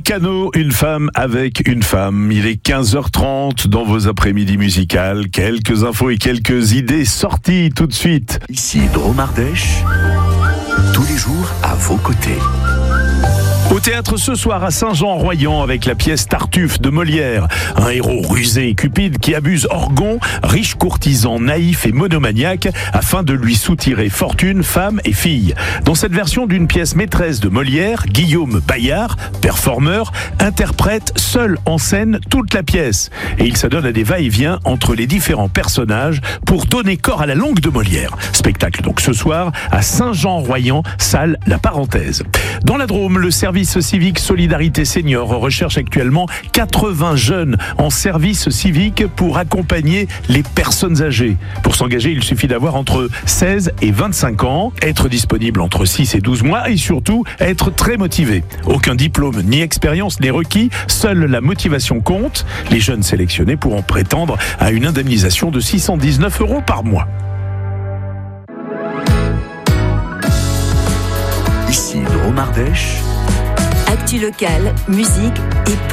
Mécano, une femme avec une femme. Il est 15h30 dans vos après-midi musicales. Quelques infos et quelques idées sorties tout de suite. Ici Drôme Ardèche, tous les jours à vos côtés. Au théâtre ce soir à Saint-Jean-en-Royans avec la pièce Tartuffe de Molière. Un héros rusé et cupide qui abuse Orgon, riche courtisan naïf et monomaniaque, afin de lui soutirer fortune, femme et fille. Dans cette version d'une pièce maîtresse de Molière, Guillaume Bayard, performeur, interprète seul en scène toute la pièce. Et il s'adonne à des va-et-vient entre les différents personnages pour donner corps à la langue de Molière. Spectacle donc ce soir à Saint-Jean-en-Royans, salle La Parenthèse. Dans la Drôme, le service civique Solidarité Senior recherche actuellement 80 jeunes en service civique pour accompagner les personnes âgées. Pour s'engager, il suffit d'avoir entre 16 et 25 ans, être disponible entre 6 et 12 mois et surtout être très motivé. Aucun diplôme ni expérience n'est requis, seule la motivation compte. Les jeunes sélectionnés pourront prétendre à une indemnisation de 619 € par mois. Ici Drôme Ardèche. Actu locale, musique et